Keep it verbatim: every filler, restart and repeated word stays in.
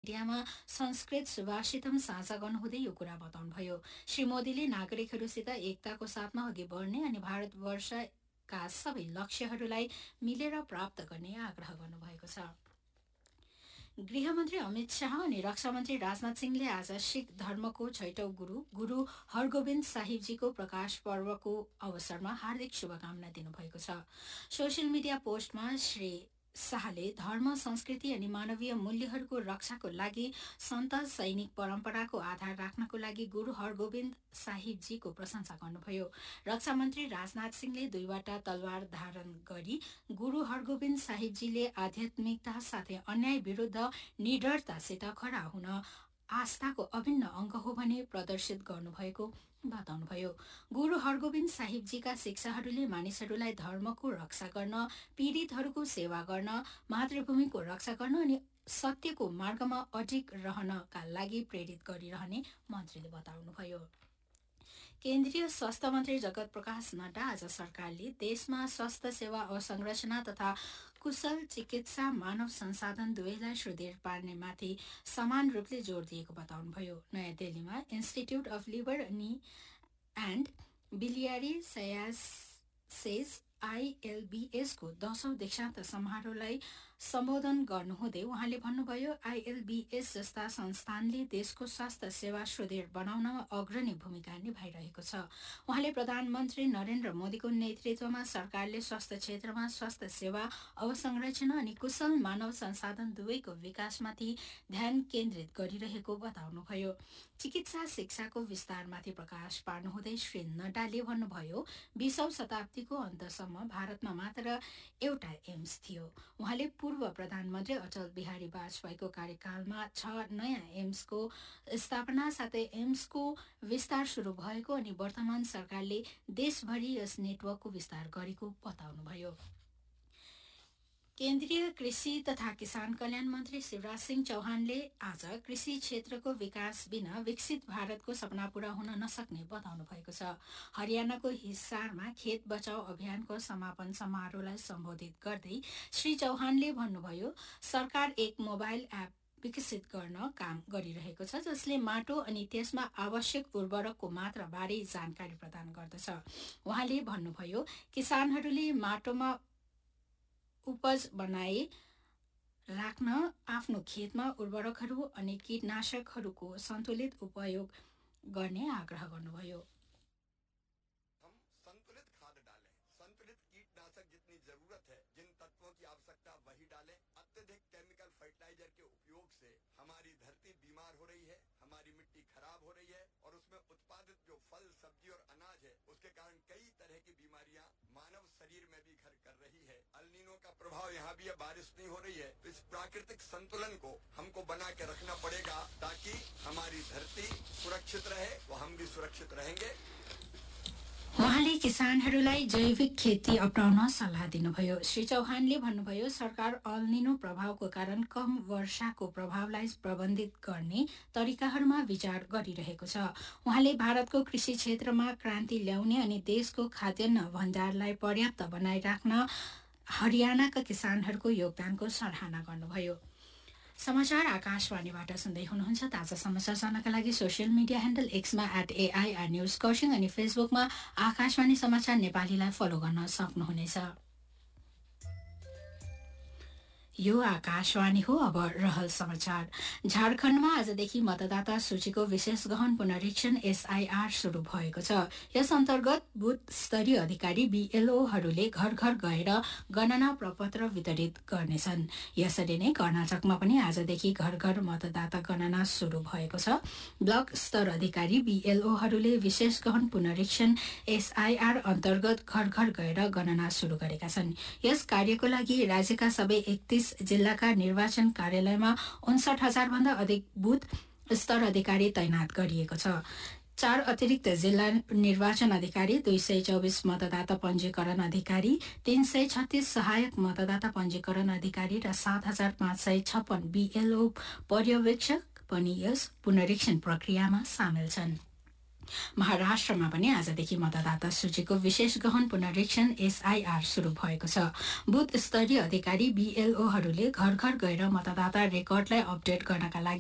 मिडियामा संस्कृत सुभाषितम साझा गर्नुहुँदै यो कुरा बताउनुभयो। श्री मोदीले नागरिकहरूसित एकताको साथमा अघि बढ्ने अनि भारतवर्षका सबै लक्ष्यहरूलाई मिलेर प्राप्त गर्ने आग्रह गर्नुभएको छ। गृहमन्त्री अमित शाह अनि रक्षामन्त्री राजनाथ सिंहले आज सिख धर्मको छैटौं गुरू गुरू हरगोविन्द साहिबजीको प्रकाश पर्वको अवसरमा हार्दिक शुभकामना दिनुभएको छ। सोसियल मिडिया पोस्टमा श्री शाहले धर्म, संस्कृति अनि मानवीय मूल्यहरूको रक्षाको लागि सन्त सैनिक परम्पराको आधार राख्नको लागि गुरू हरगोविन्द साहिबजीको प्रशंसा गर्नुभयो। रक्षा मन्त्री राजनाथ सिंहले दुईवटा तलवार धारण गरी गुरू हरगोविन्द साहिबजीले आध्यात्मिकता साथै अन्याय विरूद्ध निडरतासित खडा हुन आस्थाको अभिन्न अंग हो भने प्रदर्शित गर्नुभएको बताउनुभयो। गुरू हरगोविन्द साहिबजीका शिक्षाहरूले मानिसहरूलाई धर्मको रक्षा गर्न, पीड़ितहरूको सेवा गर्न, मातृभूमिको रक्षा गर्न अनि सत्यको मार्गमा अडिग रहनका लागि प्रेरित गरिरहने मन्त्रीले बताउनुभयो। केन्द्रीय स्वास्थ्य मन्त्री जगत प्रकाश नड्डा आज सरकारले देशमा स्वास्थ्य सेवा अवसंरचना तथा कुशल चिकित्सा मानव संसाधन दुवैलाई सुदृढ पार्नेमाथि समान रूपले जोड़ दिएको बताउनुभयो। नयाँ दिल्लीमा institute of liver née and biliary sciences ILBS को दशौं दीक्षान्त समारोहलाई सम्बोधन गर्नुहुँदै उहाँले भन्नुभयो, आईएलबीएस जस्ता संस्थानले देशको स्वास्थ्य सेवा सुदृढ बनाउनमा अग्रणी भूमिका निभाइरहेको छ। उहाँले प्रधानमन्त्री नरेन्द्र मोदीको नेतृत्वमा सरकारले स्वास्थ्य क्षेत्रमा स्वास्थ्य सेवा अवसंरचना अनि कुशल मानव संसाधन दुवैको विकासमाथि ध्यान केन्द्रित गरिरहेको बताउनुभयो। चिकित्सा शिक्षाको विस्तारमाथि प्रकाश पार्नुहुँदै श्री नड्डाले भन्नुभयो, बीसौं शताब्दीको अन्तसम्म भारतमा मात्र एउटा एम्स थियो। उहाँले पूर्व प्रधानमन्त्री अटल बिहारी वाजपेयीको कार्यकालमा छ नयाँ एम्सको स्थापना साथै एम्सको विस्तार शुरू भएको अनि वर्तमान सरकारले देशभरि यस नेटवर्कको विस्तार गरेको बताउनुभयो। केन्द्रीय कृषि तथा किसान कल्याण मन्त्री शिवराज सिंह चौहानले आज कृषि क्षेत्रको विकास बिना विकसित भारतको सपना पूरा हुन नसक्ने बताउनु भएको छ। हरियाणाको हिसारमा खेत बचाओ अभियानको समापन समारोहलाई सम्बोधित गर्दै श्री चौहानले भन्नुभयो, सरकार एक मोबाइल एप विकसित गर्न काम गरिरहेको छ जसले माटो अनि त्यसमा आवश्यक उर्वरकको मात्रा बारे जानकारी प्रदान गर्दछ। उहाँले भन्नुभयो, किसानहरूले माटोमा उपज बनाए राख्न आफ्नो खेतमा उर्वरकहरू अनि कीटनाशकहरूको सन्तुलित उपयोग गर्ने आग्रह गर्नुभयो। हम संतुलित खाद डालें, संतुलित कीटनाशक जितनी जरूरत है, जिन तत्वों की आवश्यकता वही डालें। अत्यधिक केमिकल फर्टिलाइजर के उपयोग से हमारी धरती बीमार हो रही है, हमारी मिट्टी खराब हो रही है और उसमें उत्पादित जो फल, सब्जी और अनाज है उसके कारण कई तरह की बीमारियां मानव शरीर में भी घर कर रही है। अल्नीनो का प्रभाव यहाँ भी है, बारिश नहीं हो रही है, तो इस प्राकृतिक संतुलन को हमको बना के रखना पड़ेगा ताकि हमारी धरती सुरक्षित रहे, वो हम भी सुरक्षित रहेंगे। उहाँले किसानहरूलाई जैविक खेती अपनाउन सल्लाह दिनुभयो। श्री चौहानले भन्नुभयो, सरकार अल्निनो प्रभावको कारण कम वर्षाको प्रभावलाई प्रबन्धित गर्ने तरिकाहरूमा विचार गरिरहेको छ। उहाँले भारतको कृषि क्षेत्रमा क्रान्ति ल्याउने अनि देशको खाद्यान्न भण्डारलाई पर्याप्त बनाइराख्न हरियाणाका किसानहरूको योगदानको सराहना गर्नुभयो। समाचार आकाशवाणीबाट सुन्दै हुनुहुन्छ। ताजा समाचार जान्नका लागि social media handle एक्समा at AIR news Kurseong अनि फेसबुकमा आकाशवाणी समाचार नेपालीलाई फलो गर्न सक्नुहुनेछ। यो आकाशवाणी हो। अब रहल समाचार। झारखण्डमा आजदेखि मतदाता सूचीको विशेष गहन पुनरीक्षण एसआईआर शुरू भएको छ। यस अन्तर्गत बुथ स्तरीय अधिकारी बीएलओहरूले घर घर गएर गणना प्रपत्र वितरित गर्नेछन्। यसरी नै कर्नाटकमा पनि आजदेखि घर घर मतदाता गणना शुरू भएको छ। ब्लक स्तर अधिकारी बीएलओहरूले विशेष गहन पुनरीक्षण एसआईआर अन्तर्गत घर घर गएर गणना शुरू गरेका छन्। यस कार्यको लागि राज्यका सबै एकतीस जिल्लाका निर्वाचन कार्यालयमा उन्सठ हजार भन्दा अधिक बुथ स्तर अधिकारी तैनात गरिएको छ। चार अतिरिक्त जिल्ला निर्वाचन अधिकारी, दुई सय चौबिस मतदाता पंजीकरण अधिकारी, तीन सय छत्तीस सहायक मतदाता पंजीकरण अधिकारी र सात हजार पाँच सय छप्पन बीएलओ पर्यवेक्षक पनि यस पुनरीक्षण प्रक्रियामा सामेल छन्। महाराष्ट्रमा पनि आजदेखि मतदाता सूचीको विशेष गहन पुनरीक्षण एसआईआर शुरू भएको छ। बुथ स्तरीय अधिकारी बीएलओहरूले घर घर गएर मतदाता रेकर्डलाई अपडेट गर्नका लागि